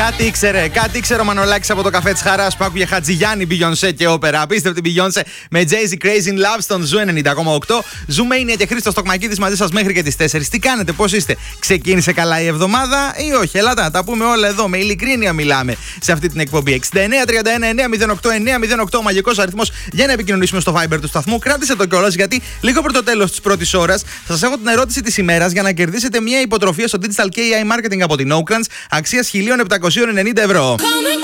Κάτι ήξερε ο Μανολάκης από το καφέ της Χαράς που άκουγε Χατζηγιάννη, Beyoncé και όπερα. Απίστευτη Beyoncé με Jay-Z Crazy in Love στον Ζου 90,8. Zoomania και Χρήστος Τοκμακίδης μαζί σας μέχρι και τις 4. Τι κάνετε, πώς είστε, ξεκίνησε καλά η εβδομάδα ή όχι? Ελάτε να τα πούμε όλα εδώ. Με ειλικρίνεια μιλάμε σε αυτή την εκπομπή. 69 31 908 908 ο μαγικός αριθμός για να επικοινωνήσουμε στο Viber του σταθμού. Κράτησε το κιόλας, γιατί λίγο πριν το τέλος της πρώτης ώρας θα σας έχω την ερώτηση της ημέρας για να κερδίσετε μια υποτροφία στο Digital KI Marketing από την Oakrans αξίας 1.790 ευρώ.